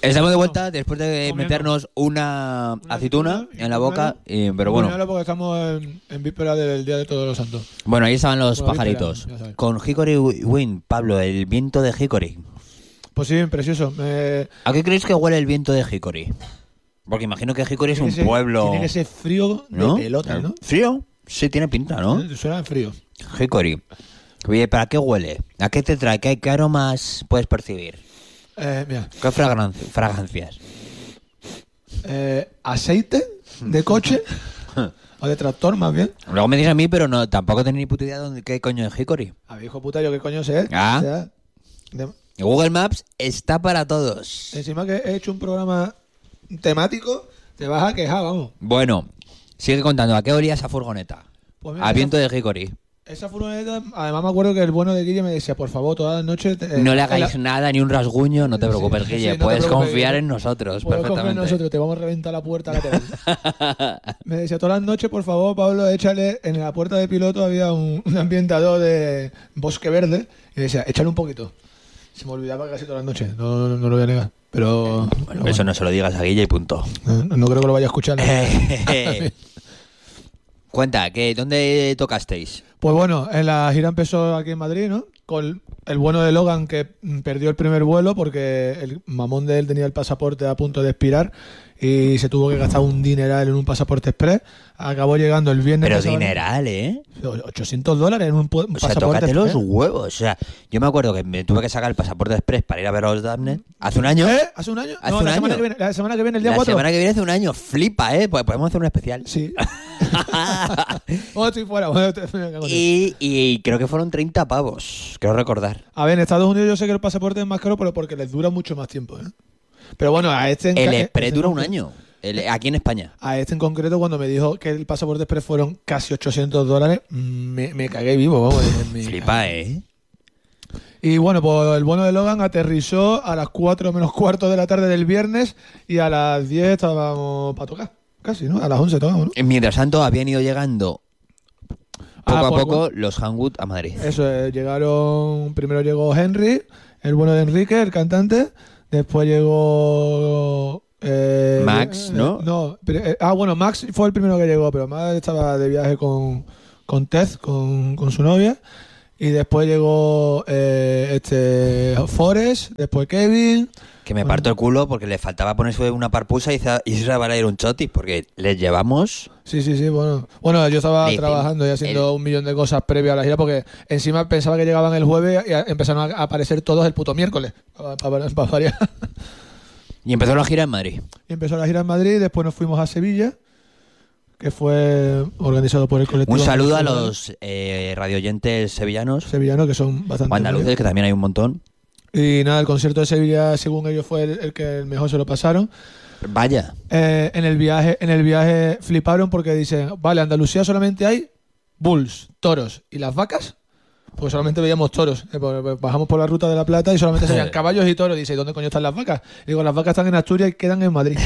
Estamos de vuelta después de comiendo. meternos una aceituna en la boca, pero Bueno, bueno. porque estamos en víspera del Día de Todos los Santos. Bueno, ahí estaban los Bueno, pajaritos. víspera, ya sabes. Con Hickory Wind, Pablo, el viento de Hickory. Pues sí, precioso. ¿A qué creéis que huele el viento de Hickory? Porque imagino que Hickory es un pueblo... Tiene que ser frío de ¿no? pelota, ¿no? ¿Frío? Sí, tiene pinta, ¿no? Suena frío. Hickory. Oye, ¿para qué huele? ¿A qué te trae? ¿Qué aromas puedes percibir? Mira, ¿Qué fragancias? aceite de coche o de tractor, más bien. Luego me dices a mí, pero no, tampoco tengo ni puta idea de qué coño es Hickory. A ver, hijo puta, yo qué coño sé. Ah. O sea, Google Maps está para todos. encima que he hecho un programa temático, te vas a quejar, vamos. Bueno, sigue contando. ¿A qué olía esa furgoneta? Pues mira, A viento de Hickory. Esa furgoneta, además me acuerdo que el bueno de Guille me decía, por favor, todas las noches... No le hagáis nada, ni un rasguño, no te preocupes, sí, Guille. no te puedes preocupes, confiar Guille. en nosotros, Puedes confiar en perfectamente. nosotros, te vamos a reventar la puerta lateral. Me decía, todas las noches, por favor, Pablo, échale, en la puerta de piloto había un ambientador de bosque verde, y decía, échale un poquito. Se me olvidaba casi todas las noches, no lo voy a negar. Pero Bueno, eso no se lo digas a Guille y punto. no creo que lo vaya a escuchar. Cuenta, ¿dónde tocasteis? Pues bueno, en la gira empezó aquí en Madrid, ¿no? Con el bueno de Logan, que perdió el primer vuelo porque el mamón de él tenía el pasaporte a punto de expirar y se tuvo que gastar un dineral en un pasaporte express. Acabó llegando el viernes. Pero pasado, dineral, ¿eh? $800 en un O sea, pasaporte tócate los express. huevos. O sea, yo me acuerdo que me tuve que sacar el pasaporte express para ir a ver a los Damned hace un año. ¿Hace un año? ¿Hace No, un la semana año? que viene, la semana que viene, el día La 4. semana que viene hace un año. Flipa, ¿eh? Pues podemos hacer un especial. Sí. Bueno, estoy fuera. Bueno, me cago en Dios. Y creo que fueron 30 pavos, quiero recordar. A ver, en Estados Unidos yo sé que el pasaporte es más caro, pero porque les dura mucho más tiempo, ¿eh? Pero bueno, a este... El express este dura en un concreto- año, aquí en España. A este en concreto, cuando me dijo que el pasaporte express fueron casi $800, me cagué vivo, vamos. Flipa, ¿eh? Y bueno, pues el bueno de Logan aterrizó a las 4 menos cuarto de la tarde del viernes y a las 10 estábamos para tocar. Casi, ¿no? A las 11 tocamos, ¿no? Mientras tanto, habían ido llegando poco a pues, poco los Hangwood a Madrid. Eso es, llegaron... Primero llegó Henry, el bueno de Enrique, el cantante. Después llegó... Max, ¿no? No, bueno, Max fue el primero que llegó, pero Max estaba de viaje con Tez, con su novia. Y después llegó Forrest, después Kevin. Que me parto el culo porque le faltaba ponerse una parpusa y se va a ir un chotis, porque les llevamos... Sí, bueno. Bueno, yo estaba Le trabajando y haciendo un millón de cosas previas a la gira porque encima pensaba que llegaban el jueves y empezaron a aparecer todos el puto miércoles. Para variar. Y empezó la gira en Madrid. Y empezó la gira en Madrid, después nos fuimos a Sevilla, que fue organizado por el colectivo. Un saludo a los radioyentes sevillanos sevillanos, que son bastante o andaluces, que también hay un montón. Y nada, el concierto de Sevilla, según ellos, fue el que el mejor se lo pasaron. Vaya. En el viaje fliparon porque dicen, vale, Andalucía solamente hay bulls, toros, y las vacas, pues solamente veíamos toros. Bajamos por la Ruta de la Plata y solamente se veían caballos y toros. Dice, ¿dónde coño están las vacas? Y digo, las vacas están en Asturias y quedan en Madrid.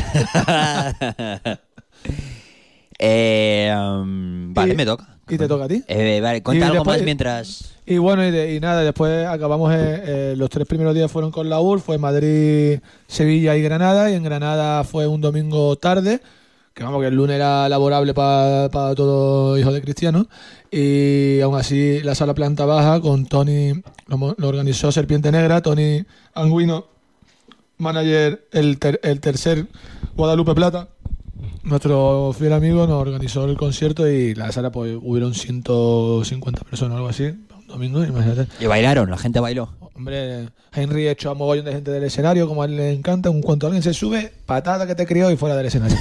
Vale, me toca. Y te toca a ti. Vale, cuenta Y algo después- más mientras... Y bueno, y nada, después acabamos, los 3 primeros días fueron con la UR, fue Madrid, Sevilla y Granada, y en Granada fue un domingo tarde, que vamos, que el lunes era laborable para todo hijo de cristiano, y aún así la sala planta baja con Tony, lo organizó Serpiente Negra, Tony Anguino, manager, el tercer Guadalupe Plata. Nuestro fiel amigo nos organizó el concierto y la sala, pues hubieron 150 personas o algo así, un domingo, imagínate. Y bailaron, la gente bailó. Hombre, Henry echó a mogollón de gente del escenario, como a él le encanta, en cuanto alguien se sube, patada que te crió y fuera del escenario.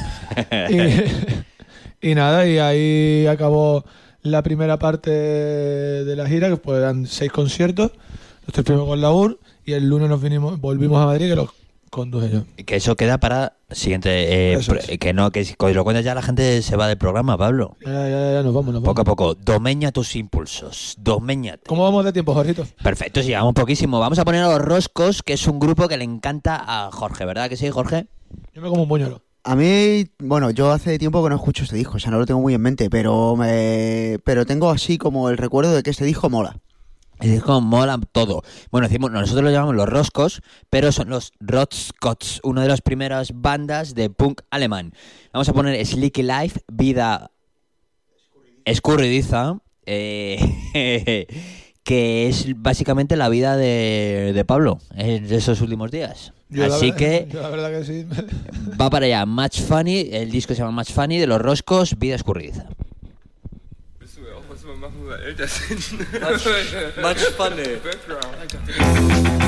y nada, y ahí acabó la primera parte de la gira, que pues eran 6 conciertos, los 3 primeros con la UR, y el lunes volvimos a Madrid, que los conduje yo. Que eso queda para siguiente... Eso es. que si lo cuentas ya la gente se va del programa, Pablo. Ya nos vamos. Poco a poco. Domeña tus impulsos. Domeñate. ¿Cómo vamos de tiempo, Jorgito? Perfecto, si llevamos poquísimo. Vamos a poner a los Roscos, que es un grupo que le encanta a Jorge, ¿verdad que sí, Jorge? Yo me como un buñuelo. A mí, bueno, yo hace tiempo que no escucho este disco, o sea, no lo tengo muy en mente, pero tengo así como el recuerdo de que este disco mola. El disco mola todo. Bueno, nosotros lo llamamos los Roscos, pero son los Rotzkots, una de las primeras bandas de punk alemán. Vamos a poner Slicky Life, vida escurridiza, que es básicamente la vida de Pablo en esos últimos días. Así que yo la verdad que sí. va para allá. Much Funny, el disco se llama Much Funny, de los Roscos, vida escurridiza. Wissen wir auch, was wir machen, wenn wir älter sind. Much funny. Background.